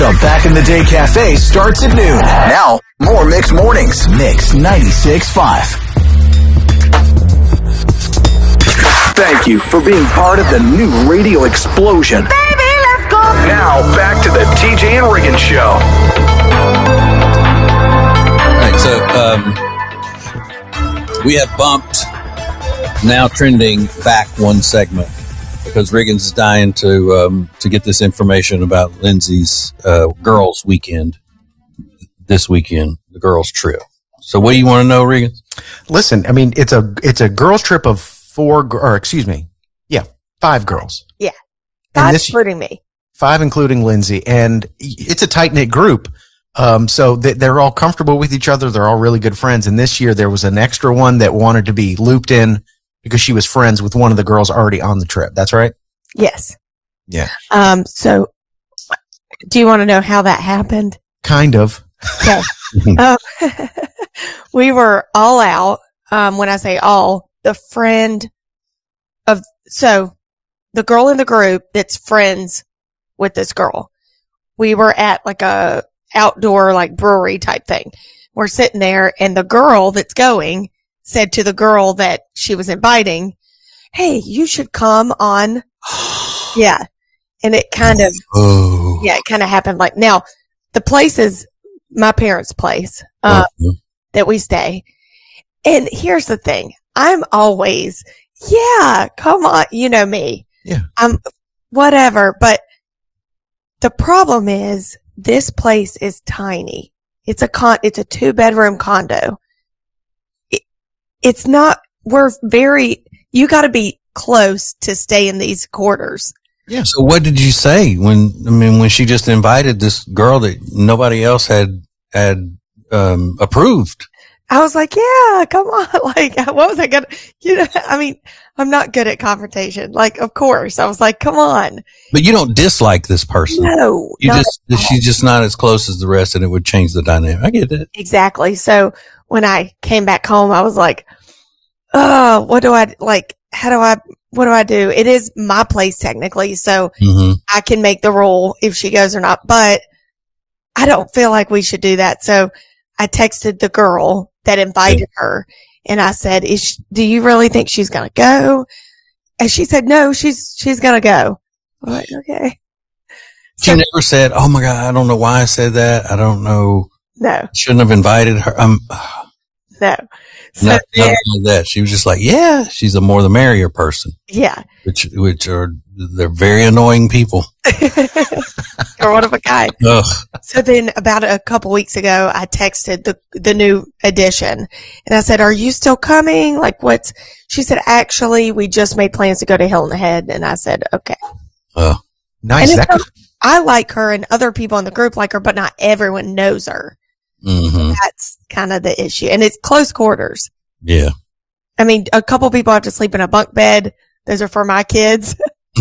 The Back in the Day Cafe starts at noon. Now, more Mix Mornings. Mix 96.5. Thank you for being part of the new radio explosion. Baby, let's go. Now, back to the TJ and Riggins Show. All right, so we have bumped Now Trending back one segment because Riggins is dying to get this information about Lindsay's girls' weekend this weekend, the girls' trip. So, what do you want to know, Riggins? Listen, I mean, it's a girls' trip of 5 girls. Yeah. 5 including me. 5 including Lindsay. And it's a tight-knit group. So they're all comfortable with each other. They're all really good friends. And this year there was an extra one that wanted to be looped in because she was friends with one of the girls already on the trip. That's right? Yes. Yeah. So do you want to know how that happened? Kind of. Okay. We were all out. When I say all, the girl in the group that's friends with this girl. We were at like a outdoor like brewery type thing. We're sitting there and the girl that's going said to the girl that she was inviting, "Hey, you should come on." Yeah. And it kind of, it kind of happened like now the place is my parents' place, that we stay. And here's the thing. I'm always, come on. You know me. Yeah. I'm whatever. But the problem is this place is tiny. It's a 2-bedroom condo. It's not, you got to be close to stay in these quarters. Yeah. So what did you say when she just invited this girl that nobody else had approved? I was like, yeah, come on. Like, what was I going to, I mean, I'm not good at confrontation. Like, of course. I was like, come on. But you don't dislike this person. No. She's just not as close as the rest and it would change the dynamic. I get that. Exactly. So when I came back home, I was like, oh, what do I do? It is my place technically. So I can make the rule if she goes or not, but I don't feel like we should do that. So I texted the girl that invited her and I said, do you really think she's going to go? And she said, no, she's going to go. I'm like, okay. She never said, oh my God, I don't know why I said that. I don't know. No. Shouldn't have invited her. No. So nothing like that. She was just like, yeah, she's a more the merrier person. Yeah. They're very annoying people. Or one of a kind. Ugh. So then about a couple weeks ago, I texted the new addition and I said, are you still coming? Like she said, actually, we just made plans to go to Hilton Head. And I said, okay. Nice. I like her and other people in the group like her, but not everyone knows her. Mm-hmm. That's kind of the issue. And it's close quarters. Yeah. I mean, a couple people have to sleep in a bunk bed. Those are for my kids.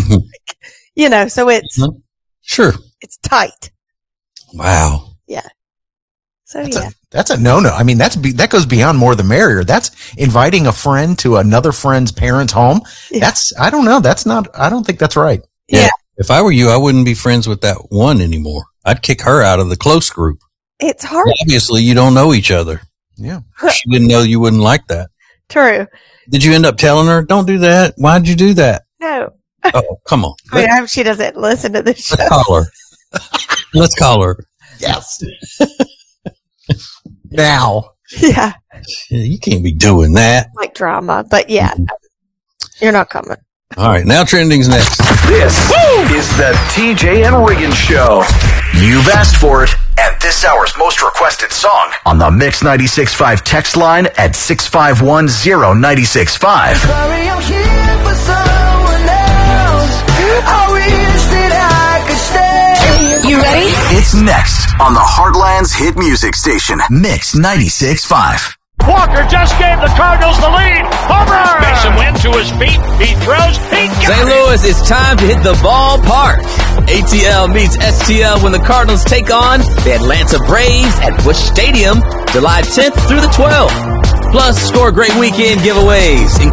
So it's sure. It's tight. Wow. Yeah. So that's a no-no. I mean, that goes beyond more the merrier. That's inviting a friend to another friend's parents' home. Yeah. I don't know. I don't think that's right. Yeah. If I were you, I wouldn't be friends with that one anymore. I'd kick her out of the close group. It's hard. Obviously, you don't know each other. Yeah. She didn't know you wouldn't like that. True. Did you end up telling her, don't do that? Why'd you do that? No. Oh, come on. I hope she doesn't listen to this show. Let's call her. Yes. Now. Yeah. You can't be doing that. Like drama, but you're not coming. All right. Now Trending's next. This is the TJ and Riggins Show. You've asked for it, and this hour's most requested song on the Mix 96.5 text line at 6510965. Sorry, I'm here for someone else. I wish that I could stay. You ready? It's next on the Heartland's hit music station, Mix 96.5. Walker just gave the Cardinals the lead. Home run! Mason Wynn to his feet. He throws. He got St. Louis, it's time to hit the ballpark. ATL meets STL when the Cardinals take on the Atlanta Braves at Busch Stadium, July 10th through the 12th. Plus, score great weekend giveaways, including